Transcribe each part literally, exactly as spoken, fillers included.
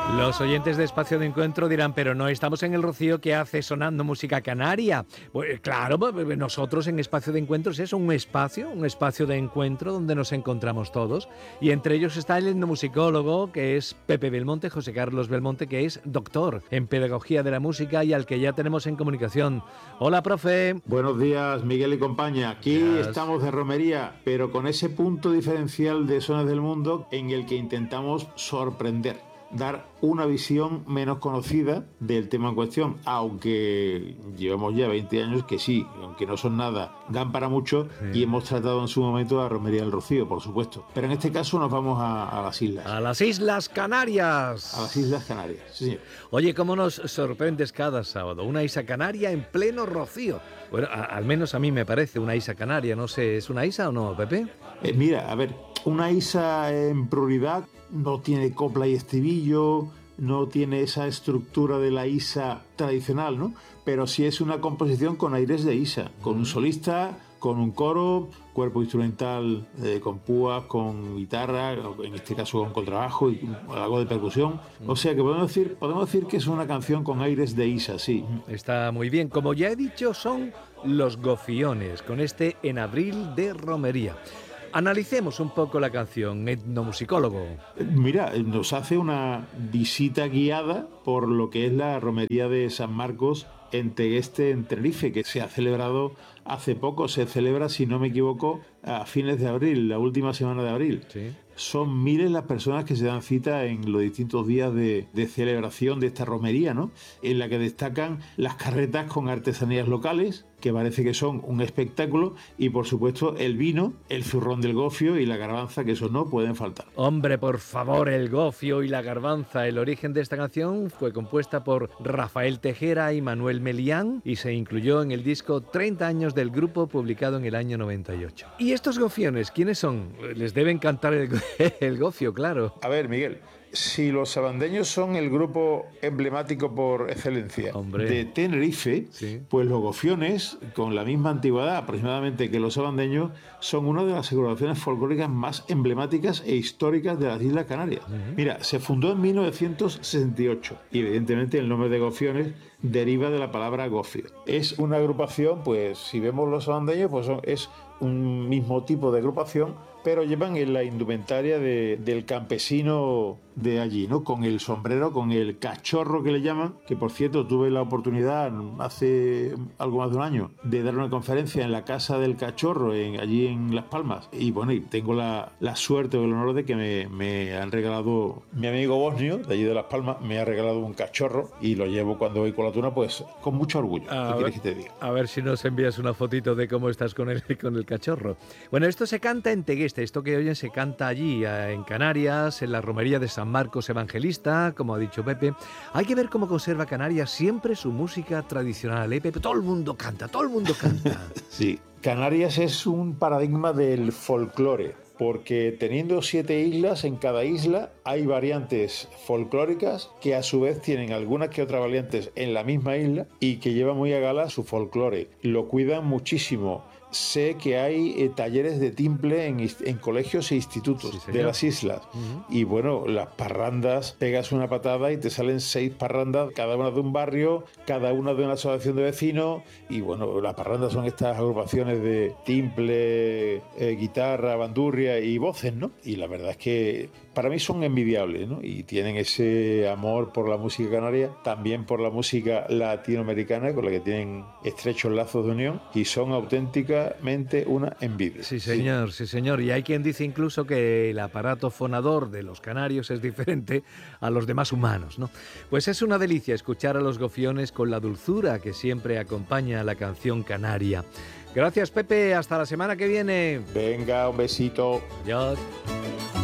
Los oyentes de Espacio de Encuentro dirán, pero no estamos en el Rocío, que hace sonando música canaria. Pues claro, nosotros en Espacio de Encuentro es eso, un espacio, un espacio de encuentro donde nos encontramos todos. Y entre ellos está el etnomusicólogo, que es Pepe Belmonte, José Carlos Belmonte, que es doctor en Pedagogía de la Música y al que ya tenemos en comunicación. Hola, profe. Buenos días, Miguel y compañía. Aquí yes. estamos de romería, pero con ese punto diferencial de Sones del Mundo en el que intentamos sorprender, dar una visión menos conocida del tema en cuestión, aunque llevamos ya veinte años que sí, aunque no son nada, dan para mucho, sí. Y hemos tratado en su momento la romería del Rocío, por supuesto. Pero en este caso nos vamos a, a las islas. A las Islas Canarias. A las Islas Canarias, sí, señor. Oye, ¿cómo nos sorprendes cada sábado? Una isla canaria en pleno Rocío. Bueno, a, al menos a mí me parece una isla canaria, no sé, ¿es una isla o no, Pepe? Eh, mira, a ver, una isla en prioridad no tiene copla y estribillo, no tiene esa estructura de la isa tradicional, ¿no? Pero sí es una composición con aires de isa, con un solista, con un coro, cuerpo instrumental eh, con púas, con guitarra, en este caso con contrabajo y algo de percusión. O sea que podemos decir, podemos decir que es una canción con aires de isa, sí. Está muy bien. Como ya he dicho, son Los Gofiones, con este En Abril de Romería. Analicemos un poco la canción, etnomusicólogo. Mira, nos hace una visita guiada por lo que es la romería de San Marcos en Tegueste, en Tenerife, que se ha celebrado hace poco. Se celebra, si no me equivoco, a fines de abril, la última semana de abril. Sí. Son miles las personas que se dan cita en los distintos días de, de celebración de esta romería, ¿no? En la que destacan las carretas con artesanías locales, que parece que son un espectáculo, y por supuesto el vino, el zurrón del gofio y la garbanza, que eso no pueden faltar. Hombre, por favor, el gofio y la garbanza. El origen de esta canción fue compuesta por Rafael Tejera y Manuel Melián y se incluyó en el disco treinta años del grupo, publicado en el año noventa y ocho. ¿Y estos gofiones quiénes son? Les debe encantar el, el gofio, claro. A ver, Miguel, si los sabandeños son el grupo emblemático por excelencia, hombre, de Tenerife, sí, pues los gofiones, con la misma antigüedad aproximadamente que los sabandeños, son una de las agrupaciones folclóricas más emblemáticas e históricas de las Islas Canarias. Uh-huh. Mira, se fundó en mil novecientos sesenta y ocho y evidentemente el nombre de gofiones deriva de la palabra gofio. Es una agrupación, pues si vemos los sabandeños, pues son, es un mismo tipo de agrupación, pero llevan en la indumentaria de, del campesino de allí, ¿no? Con el sombrero, con el cachorro que le llaman, que por cierto tuve la oportunidad hace algo más de un año de dar una conferencia en la Casa del Cachorro, en, allí en Las Palmas, y bueno, y tengo la, la suerte o el honor de que me, me han regalado, mi amigo bosnio de allí de Las Palmas me ha regalado un cachorro y lo llevo cuando voy con la tuna, pues con mucho orgullo. A, ¿Qué ver, quieres que te diga? A ver si nos envías una fotito de cómo estás con el, con el cachorro. Bueno, esto se canta en Tegueste, esto que oyen se canta allí, en Canarias, en la romería de San Marcos Evangelista, como ha dicho Pepe. Hay que ver cómo conserva Canarias siempre su música tradicional, ¿eh, Pepe? Todo el mundo canta, todo el mundo canta. Sí, Canarias es un paradigma del folclore, porque teniendo siete islas, en cada isla hay variantes folclóricas que a su vez tienen algunas que otras variantes en la misma isla y que llevan muy a gala su folclore. Lo cuidan muchísimo. Sé que hay eh, talleres de timple en, en colegios e institutos sí, de las islas. Uh-huh. Y bueno, las parrandas, pegas una patada y te salen seis parrandas, cada una de un barrio, cada una de una asociación de vecinos. Y bueno, las parrandas son estas agrupaciones de timple, eh, guitarra, bandurria y voces, ¿no? Y la verdad es que para mí son envidiables, ¿no? Y tienen ese amor por la música canaria, también por la música latinoamericana, con la que tienen estrechos lazos de unión, y son auténticas una envidia. Sí, señor, sí. sí, señor. Y hay quien dice incluso que el aparato fonador de los canarios es diferente a los demás humanos, ¿no? Pues es una delicia escuchar a los gofiones con la dulzura que siempre acompaña a la canción canaria. Gracias, Pepe. Hasta la semana que viene. Venga, un besito. Adiós.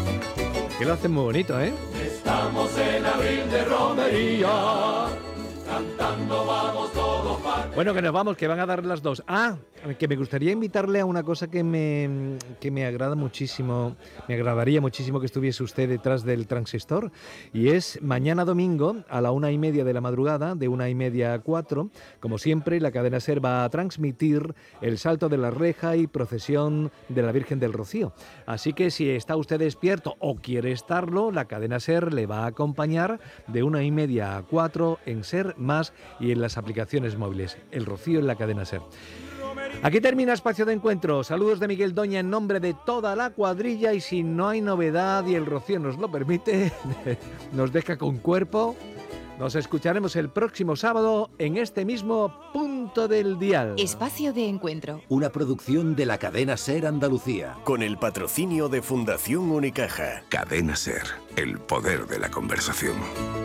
Que lo hacen muy bonito, ¿eh? Estamos en abril de romería. Bueno, que nos vamos, que van a dar las dos. Ah, que me gustaría invitarle a una cosa que me, que me agrada muchísimo, me agradaría muchísimo que estuviese usted detrás del transistor, y es mañana domingo a la una y media de la madrugada, de una y media a cuatro, como siempre, la cadena SER va a transmitir el Salto de la Reja y procesión de la Virgen del Rocío. Así que si está usted despierto o quiere estarlo, la cadena SER le va a acompañar de una y media a cuatro en SER Más y en las aplicaciones móviles. El Rocío en la cadena SER. Aquí termina Espacio de Encuentro. Saludos de Miguel Doña en nombre de toda la cuadrilla, y si no hay novedad y el Rocío nos lo permite, nos deja con cuerpo. Nos escucharemos el próximo sábado en este mismo punto del dial. Espacio de Encuentro. Una producción de la cadena SER Andalucía. Con el patrocinio de Fundación Unicaja. Cadena SER, el poder de la conversación.